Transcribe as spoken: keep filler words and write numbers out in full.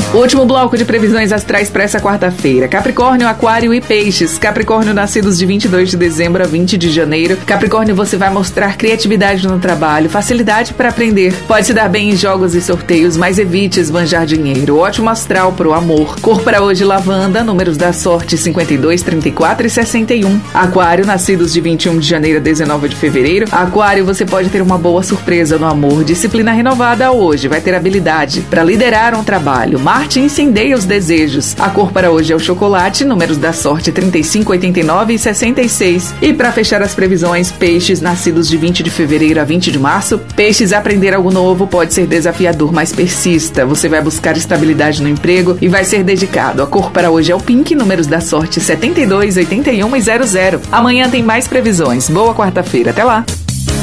Último bloco de previsões astrais para essa quarta-feira. Capricórnio, Aquário e Peixes. Capricórnio, nascidos de vinte e dois de dezembro a vinte de janeiro. Capricórnio, você vai mostrar criatividade no trabalho, facilidade para aprender. Pode se dar bem em jogos e sorteios, mas evite esbanjar dinheiro. Ótimo astral pro amor. Cor para hoje, lavanda. Números da sorte, cinquenta e dois, trinta e quatro e sessenta e um. Aquário, nascidos de vinte e um de janeiro a dezenove de fevereiro. Aquário, você pode ter uma boa surpresa no amor. Disciplina renovada hoje. Vai ter habilidade para liderar um trabalho. Marte incendeia os desejos. A cor para hoje é o chocolate. Números da sorte, trinta e cinco, oitenta e nove e sessenta e seis. E para fechar as previsões, peixes, nascidos de vinte de fevereiro a vinte de março. Peixes, aprender algo novo pode ser desafiador, mas persista. Você vai buscar estabilidade no emprego e vai ser dedicado. A cor para hoje é o pink. Números da sorte, setenta e dois, oitenta e um e zero zero. Amanhã tem mais previsões. Boa quarta-feira. Até lá!